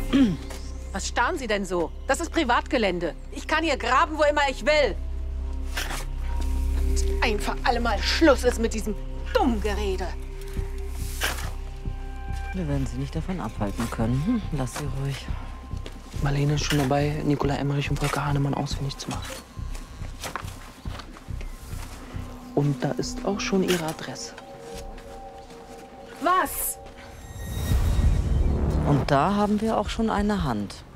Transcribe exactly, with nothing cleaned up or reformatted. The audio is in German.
Was starren Sie denn so? Das ist Privatgelände. Ich kann hier graben, wo immer ich will. Und ein für alle Mal Schluss ist mit diesem dummen Gerede. Wir werden sie nicht davon abhalten können. Hm, lass sie ruhig. Marlene ist schon dabei, Nicola Emmerich und Volker Hahnemann ausfindig zu machen. Und da ist auch schon ihre Adresse. Was? Und da haben wir auch schon eine Hand.